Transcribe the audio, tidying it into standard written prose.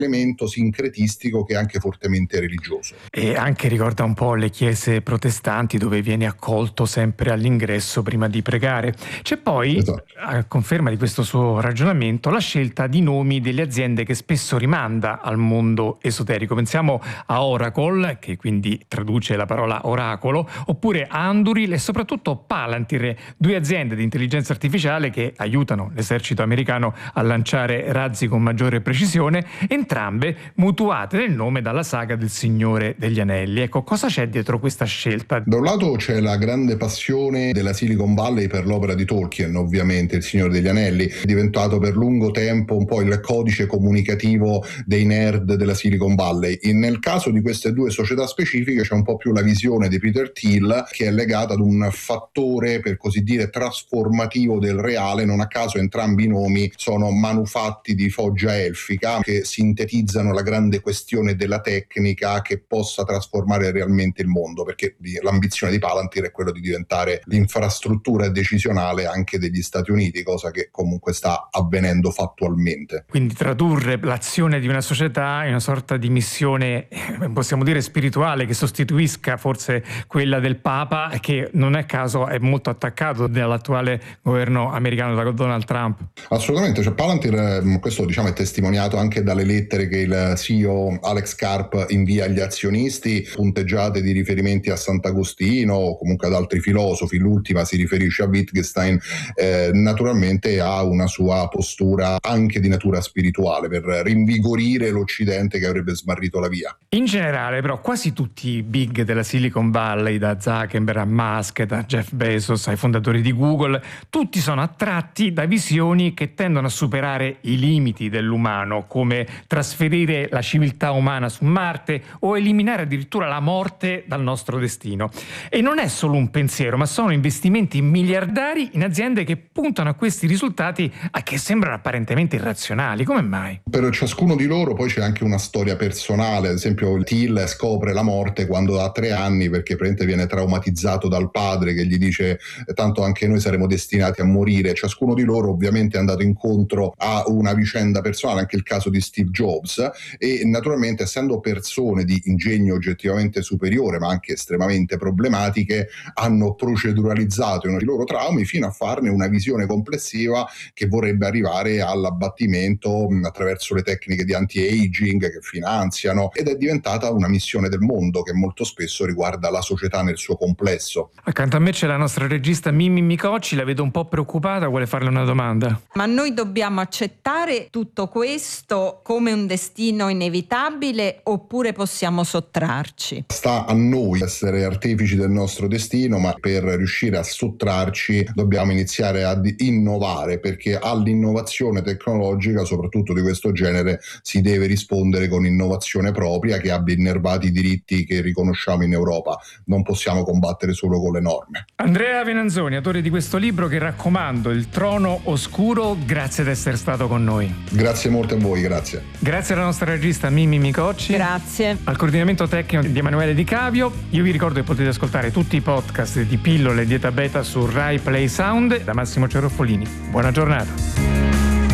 elemento sincretistico che è anche fortemente religioso. E anche ricorda un po' le chiese protestanti, dove viene accolto sempre all'ingresso prima di pregare. C'è poi, Esatto. a conferma di questo suo ragionamento, la scelta di nomi delle aziende che spesso rimanda al mondo esoterico. Pensiamo a Oracle, che quindi traduce la parola oracolo, oppure Anduril e soprattutto Palantir, due aziende di intelligenza artificiale che aiutano l'esercito americano a lanciare razzi con maggiore precisione, entrambe mutuate nel nome dalla saga del Signore degli Anelli. Ecco, cosa c'è dietro questa scelta? Da un lato c'è la grande passione della Silicon Valley per l'opera di Tolkien, ovviamente Il Signore degli Anelli, è diventato per lungo tempo un po' il codice comunicativo dei nerd della Silicon Valley. Nel caso di queste due società specifiche c'è un po' più la visione di Peter Thiel, che è legata ad un fattore, per così dire, trasformativo del reale. Non a caso entrambi i nomi sono manufatti di foggia elfica, che sintetizzano la grande questione della tecnica che possa trasformare realmente il mondo, perché l'ambizione di Palantir è quello di diventare l'infrastruttura decisionale anche degli Stati Uniti, cosa che comunque sta avvenendo fattualmente. Quindi tradurre l'azione di una società in una sorta di missione, possiamo dire spirituale, che sostituisca forse quella del Papa, che non è a caso è molto attaccato dall'attuale governo americano, da Donald Trump. Assolutamente, cioè Palantir, questo diciamo è testimoniato anche dalle lettere che il CEO Alex Karp invia agli azionisti, punteggiate di riferimenti a Sant'Agostino o comunque ad altri filosofi. L'ultima si riferisce a Wittgenstein. Naturalmente ha una sua postura anche di natura spirituale per rinvigorire l'Occidente che avrebbe smarrito la via. In generale però quasi tutti i big della Silicon Valley, da Zuckerberg a Musk, da Jeff Bezos ai fondatori di Google, tutti sono attratti da visioni che tendono a superare i limiti dell'umano, come trasferire la civiltà umana su Marte o eliminare addirittura la morte dal nostro destino. E non è solo un pensiero, ma sono investimenti miliardari in aziende che puntano a questi risultati che sembrano apparentemente irrazionali. Come mai? Per ciascuno di loro poi c'è anche una storia personale. Ad esempio Thiel scopre la morte quando ha 3 anni, perché praticamente viene traumatizzato dal padre che gli dice tanto anche noi saremo destinati a morire. Ciascuno di loro ovviamente è andato incontro a una vicenda personale, anche il caso di Steve Jobs, e naturalmente essendo persone di ingegno oggettivamente superiore ma anche estremamente problematiche, hanno proceduralizzato i loro traumi fino a farne una visione complessiva che vorrebbe arrivare all'abbattimento attraverso le tecniche di anti-aging che finanziano, ed è diventata una missione del mondo che molto spesso riguarda la società nel suo complesso. Accanto a me c'è la nostra regista Mimmi Micocci, la vedo un po' preoccupata, vuole farle una domanda. Ma noi dobbiamo accettare tutto questo come un destino inevitabile oppure possiamo sottrarci? Sta a noi essere artefici del nostro destino, ma per riuscire a sottrarci dobbiamo iniziare ad innovare, perché all'innovazione tecnologica, soprattutto di questo genere, si deve rispondere con innovazione propria che abbia innervati i diritti che riconosciamo in Europa. Non possiamo combattere solo con le norme. Andrea Venanzoni, autore di questo libro che raccomando, Il Trono Oscuro, grazie di essere stato con noi. Grazie molte a voi, grazie. Grazie alla nostra regista Mimmi Micocci. Grazie. Al coordinamento tecnico di Emanuele Di Cavio. Io vi ricordo che potete ascoltare tutti i podcast di Pillole e Dieta Beta su Rai Play Sound. Da Massimo Ceroffolini. Buona giornata.